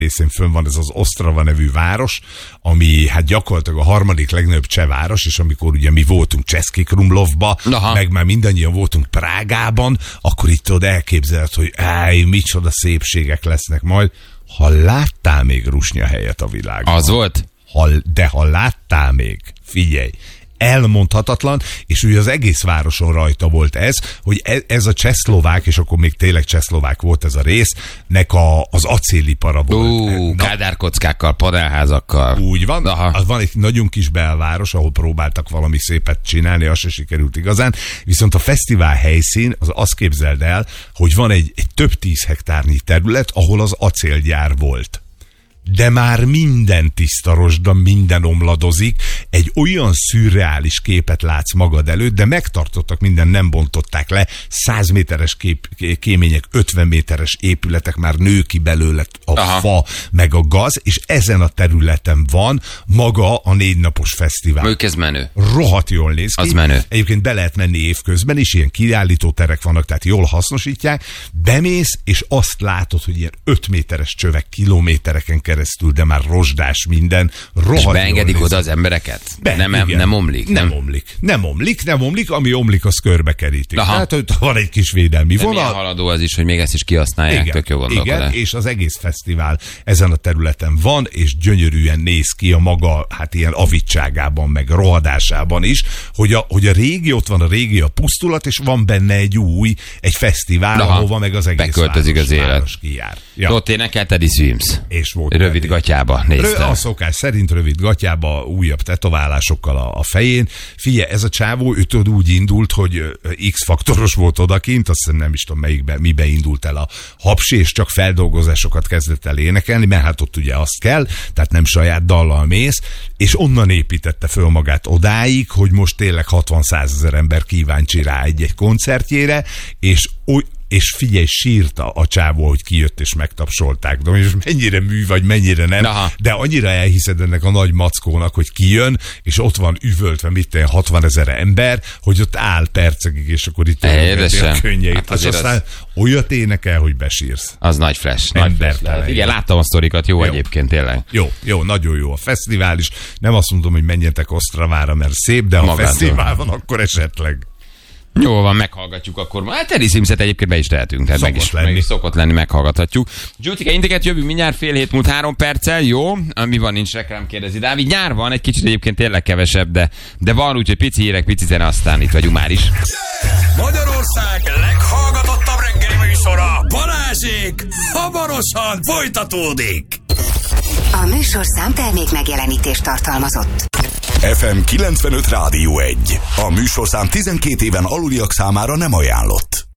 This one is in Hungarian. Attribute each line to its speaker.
Speaker 1: részén fönn van ez az Ostrava nevű város, ami hát gyakorlatilag a harmadik legnagyobb cseh város, és amikor ugye mi voltunk Český Krumlovba, meg már mindannyian voltunk Prágában, akkor itt tudod elképzeled, hogy micsoda szépségek lesznek majd. Ha láttál még rusnya helyet a világon.
Speaker 2: Az volt?
Speaker 1: De ha láttál még, figyelj, elmondhatatlan, és ugye az egész városon rajta volt ez, hogy ez a csehszlovák, és akkor még tényleg csehszlovák volt ez a rész, nek az acélipara volt.
Speaker 2: Kádárkockákkal, panelházakkal.
Speaker 1: Úgy van. Az van egy nagyon kis belváros, ahol próbáltak valami szépet csinálni, az se sikerült igazán, viszont a fesztivál helyszín, azt képzeld el, hogy van egy több 10 hektárnyi terület, ahol az acélgyár volt. De már minden tiszta rozsda, minden omladozik, egy olyan szürreális képet látsz magad előtt, de megtartottak minden, nem bontották le, 100 méteres kémények, 50 méteres épületek, már nő ki belőle a fa, meg a gaz, és ezen a területen van maga a 4 napos fesztivál.
Speaker 2: Ők ez menő.
Speaker 1: Rohadt jól néz ki.
Speaker 2: Az menő.
Speaker 1: Egyébként be lehet menni évközben is, ilyen kiállítóterek vannak, tehát jól hasznosítják. Bemész, és azt látod, hogy ilyen 5 méteres csövek kilométereken keresztül, de már rozsdás minden.
Speaker 2: És beengedik oda az embereket? Nem omlik?
Speaker 1: Nem omlik, ami omlik, az körbe kerítik. Tehát van egy kis védelmi vonal.
Speaker 2: Milyen haladó az is, hogy még ezt is kihasználják, tök jó gondolkodás.
Speaker 1: Igen, és az egész fesztivál ezen a területen van, és gyönyörűen néz ki a maga, hát ilyen avitságában, meg rohadásában is, hogy a régi, ott van a régi, a pusztulat, és van benne egy fesztivál, ahova meg az egész
Speaker 2: beköltözik az élet.
Speaker 1: Kijár.
Speaker 2: Ott énekelt Teddy Swims.
Speaker 1: És volt
Speaker 2: rövid gatyába néztem.
Speaker 1: A szokás szerint rövid gatyába, újabb tetoválásokkal a fején. Figyelj, ez a csávó, ő úgy indult, hogy X-faktoros volt odakint, azt hiszem nem is tudom mibe indult el a Hapsi, és csak feldolgozásokat kezdett el énekelni, mert hát ott ugye azt kell, tehát nem saját dallal mész, és onnan építette föl magát odáig, hogy most tényleg 60-100 ezer ember kíváncsi rá egy koncertjére, és figyelj, sírta a csávó, hogy kijött és megtapsolták. De és mennyire mű vagy, mennyire nem. De annyira elhiszed ennek a nagy mackónak, hogy kijön, és ott van üvöltve 60 ezer ember, hogy ott áll percekig, és akkor itt a könnyeit. Hát és aztán olyat énekel, hogy besírsz.
Speaker 2: Az nagy flash. Igen, láttam a sztorikat, jó egyébként tényleg.
Speaker 1: Jó, nagyon jó a fesztivál is. Nem azt mondom, hogy menjetek Osztravára, mert szép, de ha fesztivál van, akkor esetleg.
Speaker 2: Jó van, meghallgatjuk akkor. Hát Teddy Swimset egyébként be is tehetünk. Tehát meg is szokott lenni, meghallgathatjuk. Gyutike, indeket jövünk mindjárt 6:30 perccel. Jó, mi van, nincs reklám, kérdezi Dávid. Nyár van, egy kicsit egyébként tényleg kevesebb, de van, úgyhogy pici hírek, pici zene, aztán itt vagyunk már is.
Speaker 3: Magyarország leghallgatottabb reggeli műsora, Balázsék, hamarosan folytatódik.
Speaker 4: A műsorszám termék megjelenítést tartalmazott.
Speaker 3: FM 95 Rádió 1. A műsorszám 12 éven aluliak számára nem ajánlott.